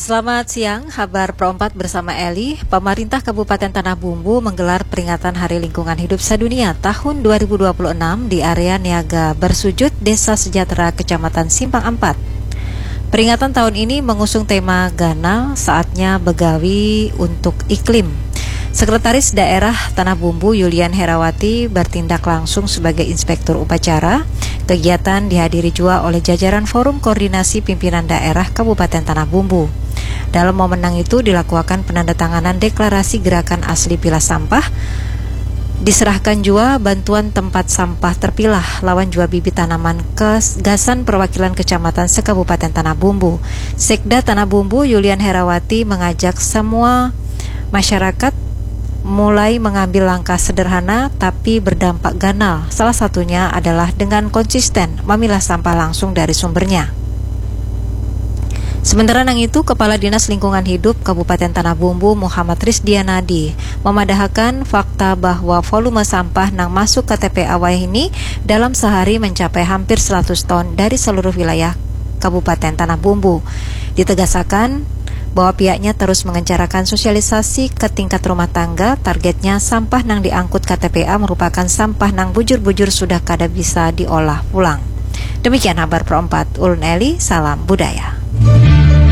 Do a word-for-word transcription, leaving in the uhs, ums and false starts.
Selamat siang, kabar Pro empat bersama Eli. Pemerintah Kabupaten Tanah Bumbu menggelar peringatan Hari Lingkungan Hidup Sedunia tahun dua ribu dua puluh enam di area Niaga Bersujud, Desa Sejahtera, Kecamatan Simpang Ampat. Peringatan tahun ini mengusung tema Ganal, Saatnya Begawi untuk Iklim. Sekretaris Daerah Tanah Bumbu Yulian Herawati bertindak langsung sebagai inspektur upacara. Kegiatan dihadiri juga oleh jajaran Forum Koordinasi Pimpinan Daerah Kabupaten Tanah Bumbu. Dalam momen itu dilakukan penandatanganan deklarasi gerakan asli pilah sampah. Diserahkan juga bantuan tempat sampah terpilah lawan jual bibit tanaman kegasan perwakilan kecamatan sekabupaten Tanah Bumbu. Sekda Tanah Bumbu Yulian Herawati mengajak semua masyarakat mulai mengambil langkah sederhana tapi berdampak ganal. Salah satunya adalah dengan konsisten memilah sampah langsung dari sumbernya. Sementara nang itu, Kepala Dinas Lingkungan Hidup Kabupaten Tanah Bumbu Muhammad Rizdianadi memadahkan fakta bahwa volume sampah nang masuk K T P awal ini dalam sehari mencapai hampir seratus ton dari seluruh wilayah Kabupaten Tanah Bumbu. Ditegaskan bahwa pihaknya terus mengencarakan sosialisasi ke tingkat rumah tangga. Targetnya sampah nang diangkut K T P A merupakan sampah nang bujur-bujur sudah kada bisa diolah pulang. Demikian kabar Pro empat, Ulun Eli, salam budaya.